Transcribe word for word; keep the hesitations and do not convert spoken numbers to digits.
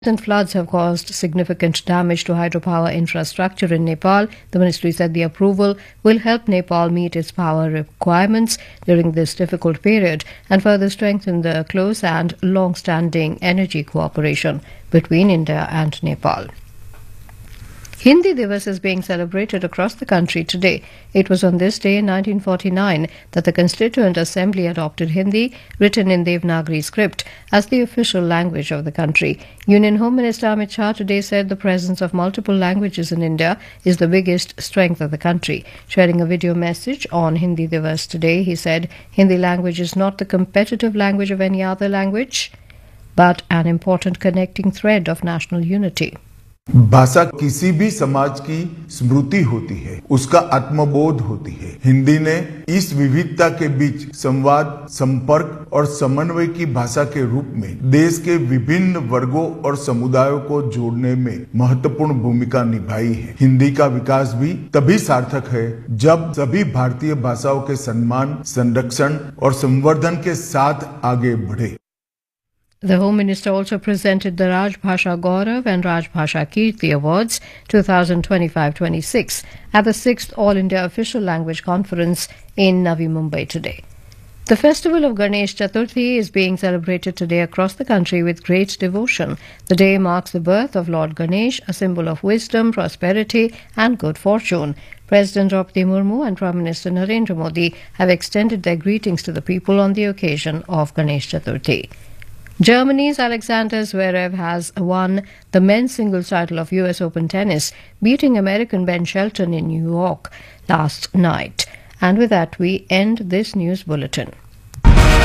Recent floods have caused significant damage to hydropower infrastructure in Nepal. The ministry said the approval will help Nepal meet its power requirements during this difficult period and further strengthen the close and long-standing energy cooperation between India and Nepal. Hindi Divas is being celebrated across the country today. It was on this day in nineteen forty-nine that the Constituent Assembly adopted Hindi, written in Devanagari script, as the official language of the country. Union Home Minister Amit Shah today said the presence of multiple languages in India is the biggest strength of the country. Sharing a video message on Hindi Divas today, he said, Hindi language is not the competitive language of any other language, but an important connecting thread of national unity. भाषा किसी भी समाज की स्मृति होती है, उसका आत्मबोध होती है। हिंदी ने इस विविधता के बीच संवाद, संपर्क और समन्वय की भाषा के रूप में देश के विभिन्न वर्गों और समुदायों को जोड़ने में महत्वपूर्ण भूमिका निभाई है। हिंदी का विकास भी तभी सार्थक है जब सभी भारतीय भाषाओं के सम्मान, संरक्षण और संवर्धन के साथ आगे बढ़े। The Home Minister also presented the Rajbhasha Gaurav and Rajbhasha Kirti Awards twenty twenty-five twenty-six at the sixth All India Official Language Conference in Navi Mumbai today. The festival of Ganesh Chaturthi is being celebrated today across the country with great devotion. The day marks the birth of Lord Ganesh, a symbol of wisdom, prosperity and good fortune. President Draupadi Murmu and Prime Minister Narendra Modi have extended their greetings to the people on the occasion of Ganesh Chaturthi. Germany's Alexander Zverev has won the men's singles title of U S Open Tennis, beating American Ben Shelton in New York last night. And with that, we end this news bulletin.